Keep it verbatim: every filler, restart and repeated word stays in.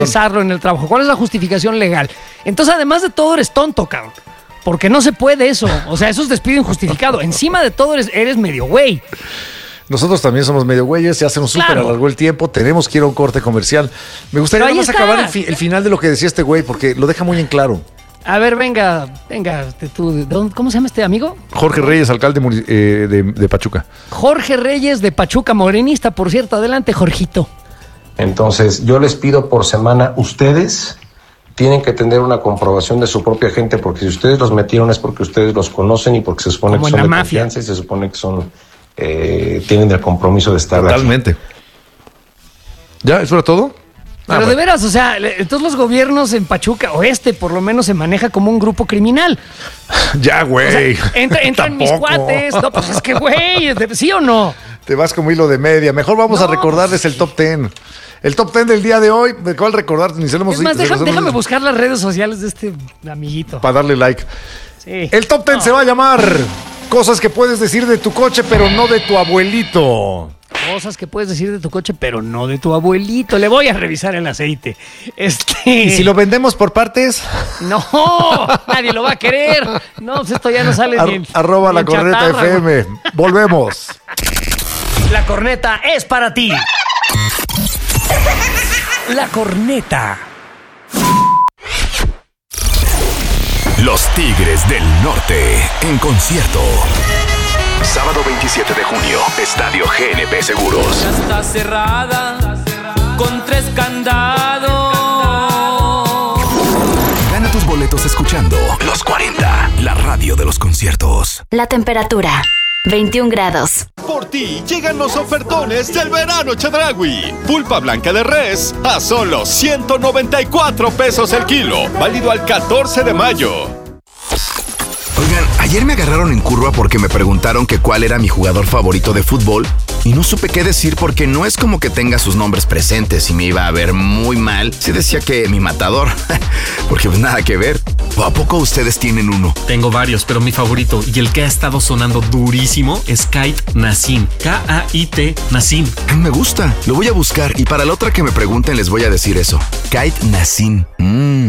Pesarlo en el trabajo. ¿Cuál es la justificación legal? Entonces, además de todo, eres tonto, cabrón. Porque no se puede eso. O sea, eso es despido injustificado. Encima de todo, eres, eres medio güey. Nosotros también somos medio güeyes, ya se nos súper Claro. alargó el tiempo, tenemos que ir a un corte comercial. Me gustaría Pero ahí nada más está. acabar el, fi- el final de lo que decía este güey, porque lo deja muy en claro. A ver, venga, venga, tú, ¿de dónde- ¿cómo se llama este amigo? Jorge Reyes, alcalde muni- eh, de, de Pachuca. Jorge Reyes de Pachuca, morenista, por cierto. Adelante, Jorgito. Entonces, yo les pido por semana, ustedes tienen que tener una comprobación de su propia gente, porque si ustedes los metieron es porque ustedes los conocen y porque se supone Como que en son la de mafia. confianza y se supone que son eh, tienen el compromiso de estar Totalmente. ¿Ya? ¿Eso era todo? Ah, Pero de bueno. veras, o sea, le- todos los gobiernos en Pachuca, o este por lo menos, se maneja como un grupo criminal. Ya, güey. Entra, entran mis Tampoco. cuates. No, pues es que, güey, de- ¿sí o no? Te vas como hilo de media. Mejor vamos No, a recordarles el top ten. El top ten del día de hoy, ¿de cuál recordar? Ni se lo hemos Es más, se deja- los hemos- déjame buscar las redes sociales de este amiguito. Para darle like. Sí. El top ten se va a llamar Cosas que puedes decir de tu coche, pero no de tu abuelito. Cosas que puedes decir de tu coche, pero no de tu abuelito. Le voy a revisar el aceite. Este. ¿Y si lo vendemos por partes? No, nadie lo va a querer. No, pues esto ya no sale Ar- ni en- arroba ni la en corneta chatarra, F M. Volvemos. La corneta es para ti. La corneta. Los Tigres del Norte en concierto. Sábado veintisiete de junio, Estadio G N P Seguros. Está cerrada con tres candados. Gana tus boletos escuchando Los cuarenta, la radio de los conciertos. La temperatura, veintiún grados. Por ti llegan los ofertones del verano Chedraui. Pulpa blanca de res a solo ciento noventa y cuatro pesos el kilo. Válido al catorce de mayo. Oigan, ayer me agarraron en curva porque me preguntaron que cuál era mi jugador favorito de fútbol y no supe qué decir porque no es como que tenga sus nombres presentes y me iba a ver muy mal si decía que mi matador, porque pues nada que ver. ¿O a poco ustedes tienen uno? Tengo varios, pero mi favorito y el que ha estado sonando durísimo es Kite Nassim. K A I T Nassim. Me gusta, lo voy a buscar y para la otra que me pregunten les voy a decir eso. Kite Nassim. Mmm.